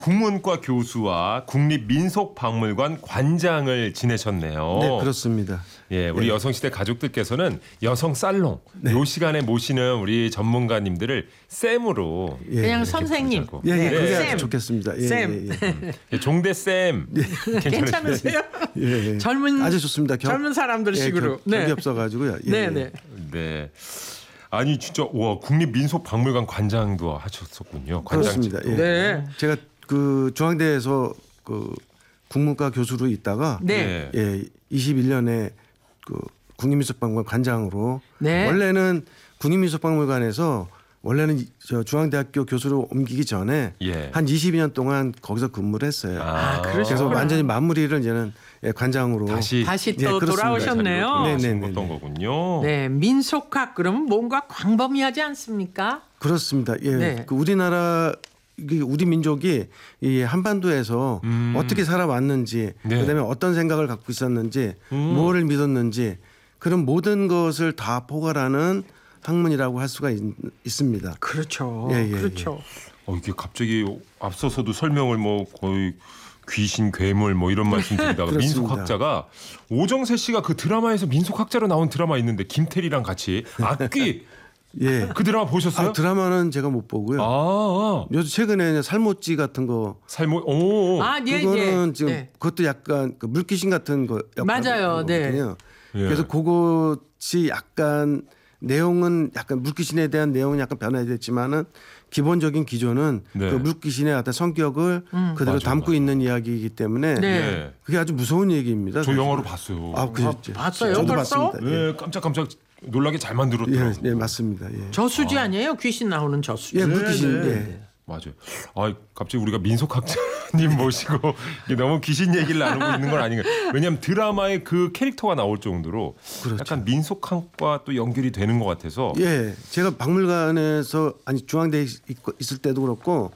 국문과 교수와 국립민속박물관 관장을 지내셨네요. 네, 그렇습니다. 예, 우리 네. 여성시대 가족들께서는 여성 살롱 요 시간에 모시는 우리 전문가님들을 쌤으로 그냥 선생님. 부르자고. 예, 예, 네. 그게 쌤. 아주 좋겠습니다. 예, 쌤. 예, 예, 종대 쌤. 괜찮으세요? 예, 예. 젊은 아주 좋습니다. 젊은 사람들식으로. 네, 격이 없어가지고요. 예, 네, 예. 네. 네. 아니 진짜 와 국립민속박물관 관장도 하셨었군요. 그렇습니다. 예. 네. 제가 그 중앙대에서 그 국문과 교수로 있다가 네. 예, 21년에 그 국립민속박물관 관장으로 네. 원래는 국립민속박물관에서 원래는 저 중앙대학교 교수로 옮기기 전에 예. 한 22년 동안 거기서 근무를 했어요. 그러시구나. 그래서 완전히 마무리를 이제는 예, 관장으로 다시 또 그렇습니다. 돌아오셨네요. 네, 네, 네, 네, 어떤 네. 거군요. 네, 민속학 그러면 뭔가 광범위하지 않습니까? 그렇습니다. 예, 네. 그 우리나라 우리 민족이 이 한반도에서 어떻게 살아왔는지, 네. 그다음에 어떤 생각을 갖고 있었는지, 무엇을 믿었는지 그런 모든 것을 다 포괄하는 학문이라고 할 수가 있습니다. 그렇죠. 예, 예, 그렇죠. 이게 갑자기 앞서서도 설명을 뭐 거의 귀신, 괴물 뭐 이런 말씀 드리다가 그렇습니다. 민속학자가 오정세 씨가 그 드라마에서 민속학자로 나온 드라마 있는데 김태리랑 같이 악귀 예. 그 드라마 보셨어요? 드라마는 제가 못 보고요. 요즘 최근에 살모찌 같은 거 살모 오. 예, 그거는 예. 지금 네. 그것도 약간 그 물귀신 같은 거 맞아요. 네. 거거든요. 예. 그래서 그것이 약간 내용은 약간 물귀신에 대한 내용은 약간 변화됐지만은 기본적인 기조는 네. 그 물귀신의 어떤 성격을 그대로 맞아, 담고 맞아. 있는 이야기이기 때문에 네. 네. 그게 아주 무서운 얘기입니다. 저 사실. 영화로 봤어요. 그렇죠. 봤어요, 저도 벌써? 봤습니다. 네, 깜짝깜짝 놀라게 잘 만들었더라고요. 예, 예, 맞습니다. 예. 저수지 아니에요? 귀신 나오는 저수지. 예, 물귀신. 네, 네. 예. 맞아요. 갑자기 우리가 민속학자님 모시고 이게 너무 귀신 얘기를 나누고 있는 건 아닌가. 왜냐하면 드라마에 그 캐릭터가 나올 정도로 그렇죠. 약간 민속학과 또 연결이 되는 것 같아서. 예, 제가 박물관에서 중앙대에 있을 때도 그렇고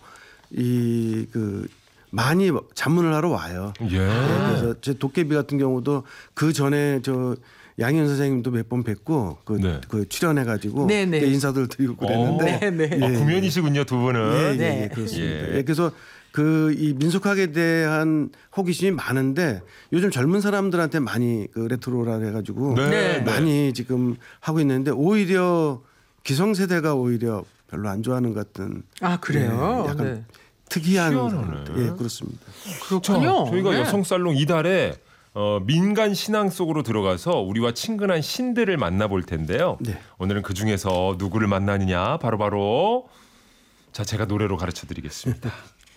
이 그 많이 자문을 하러 와요. 예. 그래서 제 도깨비 같은 경우도 그 전에 저 양희은 선생님도 몇 번 뵙고 네. 그 출연해가지고 네, 네. 인사도 드리고 그랬는데 네, 네. 예, 구면이시군요, 두 분은. 예, 네. 예, 그렇습니다. 예. 예, 그래서 그 이 민속학에 대한 호기심이 많은데 요즘 젊은 사람들한테 많이 그 레트로라 해가지고 네, 많이 지금 하고 있는데 오히려 기성세대가 오히려 별로 안 좋아하는 것 같은 그래요? 예, 약간 네. 특이한 희한하네. 예, 그렇습니다. 그렇군요. 저희가 네. 여성살롱 이달에 민간 신앙 속으로 들어가서 우리와 친근한 신들을 만나볼 텐데요. 네. 오늘은 그 중에서 누구를 만나느냐 바로 자 제가 노래로 가르쳐드리겠습니다.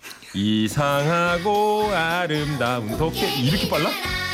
이상하고 아름다운 도깨비 이렇게 빨라?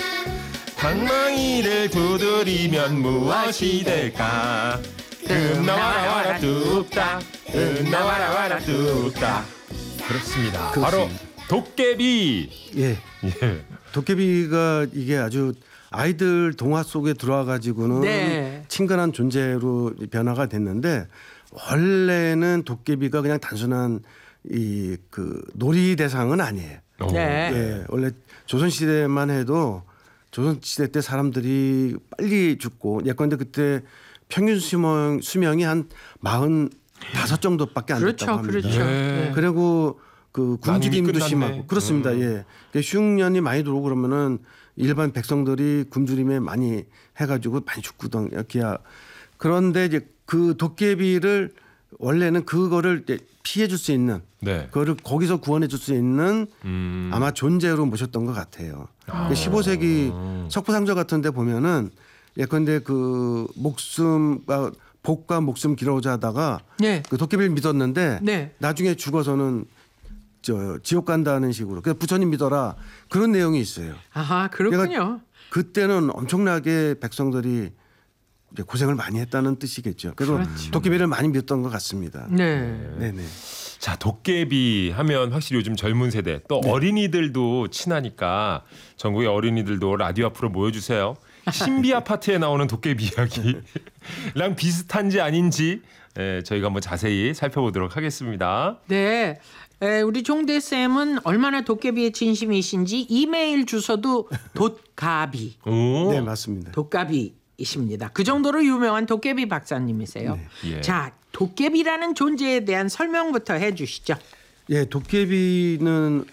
방망이를 두드리면 무엇이 될까? 나와라 와라 뚝딱 나와라 와라 뚝딱 그렇습니다. 바로 도깨비. 예, 예. 도깨비가 이게 아주 아이들 동화 속에 들어와 가지고는 네. 친근한 존재로 변화가 됐는데 원래는 도깨비가 그냥 단순한 이 그 놀이 대상은 아니에요. 네. 예, 원래 조선 시대만 해도 조선 시대 때 사람들이 빨리 죽고 예컨대 그때 평균 수명이 한 45 정도밖에 안 그렇죠, 됐다고 합니다. 그렇죠. 예. 네. 그리고 그 굶주림도 끝났네. 심하고 그렇습니다. 예. 그러니까 흉년이 많이 들어오고 그러면은 일반 백성들이 굶주림에 많이 해가지고 많이 죽거든. 기야. 그런데 이제 그 도깨비를 원래는 그거를 이제 피해줄 수 있는, 네. 그거를 거기서 구원해줄 수 있는 아마 존재로 모셨던 것 같아요. 15세기 석부상조 같은데 보면은 예컨대 그 목숨과 복과 목숨 길어오자 하다가 네. 그 도깨비를 믿었는데 네. 나중에 죽어서는 지옥 간다는 식으로 그래서 부처님 믿어라 그런 내용이 있어요. 아하, 그렇군요. 그러니까 그때는 엄청나게 백성들이 이제 고생을 많이 했다는 뜻이겠죠. 그래서 그렇죠. 도깨비를 많이 믿었던 것 같습니다. 네. 네네. 자 도깨비 하면 확실히 요즘 젊은 세대 또 어린이들도 친하니까 전국의 어린이들도 라디오 앞으로 모여주세요. 신비 아파트에 나오는 도깨비 이야기랑 비슷한지 아닌지 저희가 한번 자세히 살펴보도록 하겠습니다. 네. 우리 종대 쌤은 얼마나 도깨비의 진심이신지 이메일 주소도 돛가비. 오. 네 맞습니다. 도깨비이십니다. 그 정도로 유명한 도깨비 박사님이세요. 예. 자, 도깨비라는 존재에 대한 설명부터 해 주시죠. 예, 도깨비는